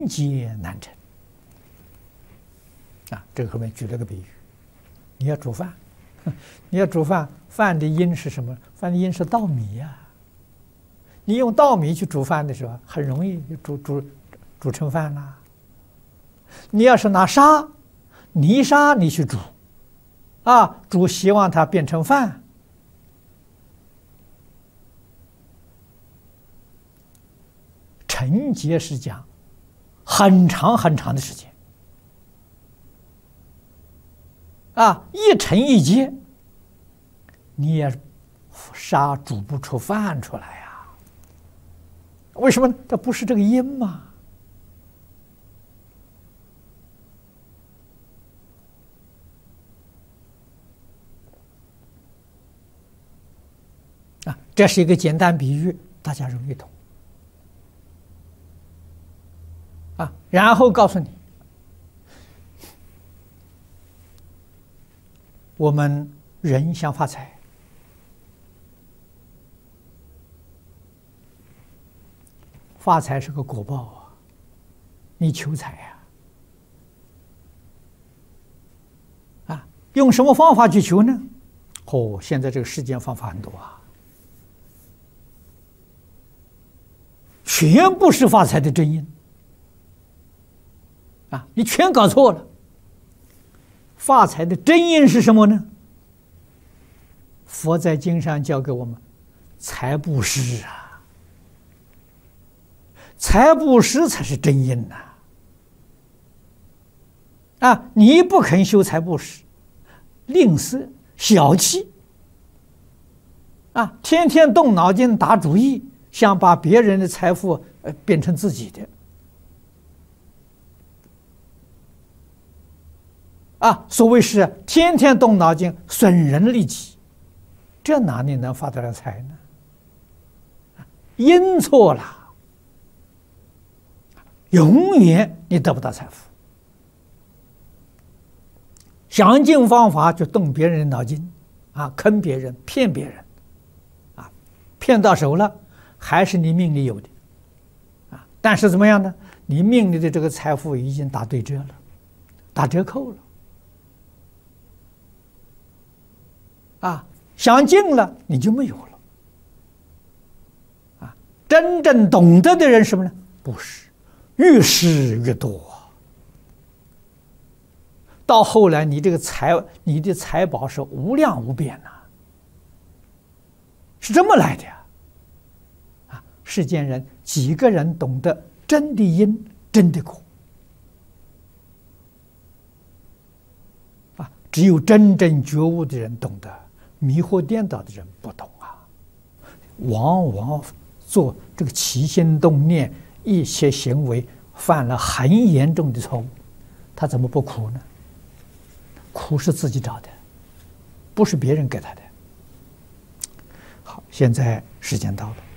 劫难成啊！这个后面举了个比喻，你要煮饭，你要煮饭，饭的因是什么？饭的因是稻米呀。你用稻米去煮饭的时候，很容易就煮成饭啦。你要是拿沙、泥沙你去煮，煮希望它变成饭，成劫是讲很长很长的时间一成一劫，你也沙煮不出饭出来呀。为什么？这不是这个因吗？这是一个简单比喻，大家容易懂然后告诉你，我们人想发财，发财是个果报你求财用什么方法去求呢？现在这个世间方法很多全部是发财的真因你全搞错了。发财的真因是什么呢？佛在经上教给我们，财布施财布施才是真因你不肯修财布施，吝啬小气天天动脑筋打主意，想把别人的财富变成自己的所谓是天天动脑筋损人利己，这哪里能发得了财呢？因错了，永远你得不到财富。想尽方法就动别人的脑筋坑别人骗别人骗到手了还是你命里有的但是怎么样呢？你命里的这个财富已经打对折了，打折扣了想尽了你就没有了真正懂得的人什么呢？不是越施越多到后来你的财宝是无量无边是这么来的世间人几个人懂得真的因真的果只有真正觉悟的人懂得，迷惑颠倒的人不懂往往做这个起心动念一些行为犯了很严重的错误，他怎么不苦呢？苦是自己找的，不是别人给他的。好，现在时间到了。